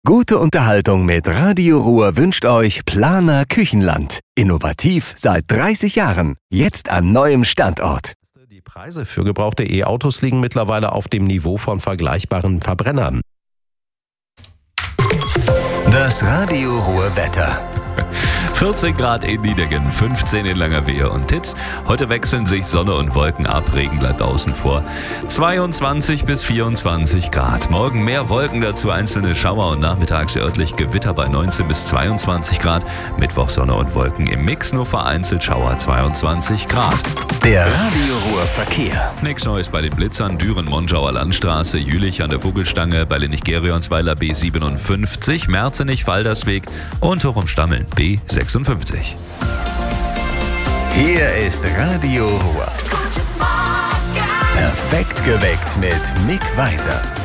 Gute Unterhaltung mit Radio Ruhr wünscht euch Planer Küchenland. Innovativ seit 30 Jahren. Jetzt an neuem Standort. Die Preise für gebrauchte E-Autos liegen mittlerweile auf dem Niveau von vergleichbaren Verbrennern. Das Radio Ruhr Wetter. 14 Grad in Niedegen, 15 in Langerwehe und Titz. Heute wechseln sich Sonne und Wolken ab, Regen bleibt außen vor. 22 bis 24 Grad. Morgen mehr Wolken, dazu einzelne Schauer und nachmittags örtlich Gewitter bei 19 bis 22 Grad. Mittwoch Sonne und Wolken im Mix, nur vereinzelt Schauer 22 Grad. Der Radio Ruhr Verkehr. Nichts Neues bei den Blitzern, Düren-Monschauer Landstraße, Jülich an der Vogelstange, bei Lenich-Gerionsweiler B57, Merzenich-Waldersweg und Hoch um Stammeln B56. Hier ist Radio Ruhr. Perfekt geweckt mit Mick Weiser.